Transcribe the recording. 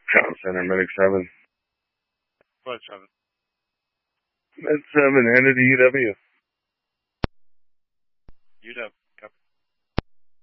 Town Center, Medic 7. What, 7? Med 7, headed to UW. UW.